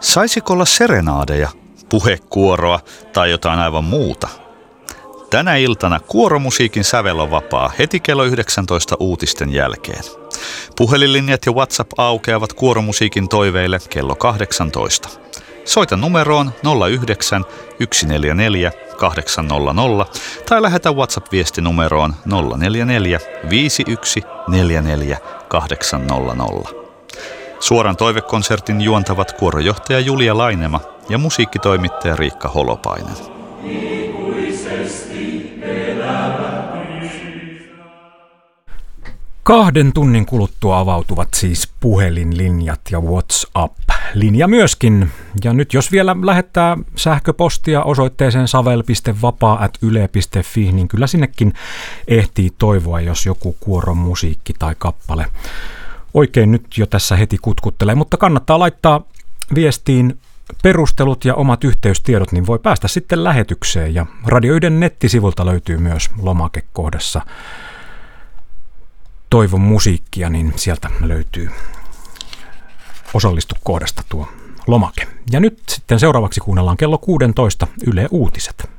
Saisiko olla serenaadeja, puhekuoroa tai jotain aivan muuta? Tänä iltana kuoromusiikin sävel on vapaa heti kello 19 uutisten jälkeen. Puhelinlinjat ja WhatsApp aukeavat kuoromusiikin toiveille kello 18. Soita numeroon 09 144 800 tai lähetä WhatsApp-viesti numeroon 044 51 44 800. Suoran toivekonsertin juontavat kuorojohtaja Julia Lainema ja musiikkitoimittaja Riikka Holopainen. Kahden tunnin kuluttua avautuvat siis puhelinlinjat ja WhatsApp-linja myöskin. Ja nyt jos vielä lähettää sähköpostia osoitteeseen savel.vapaa@yle.fi, niin kyllä sinnekin ehtii toivoa, jos joku kuoron musiikki tai kappale oikein nyt jo tässä heti kutkuttelee. Mutta kannattaa laittaa viestiin perustelut ja omat yhteystiedot, niin voi päästä sitten lähetykseen. Ja Radio 1 nettisivulta löytyy myös lomakekohdassa Toivon musiikkia, niin sieltä löytyy osallistu kohdasta tuo lomake. Ja nyt sitten seuraavaksi kuunnellaan kello 16 Yle Uutiset.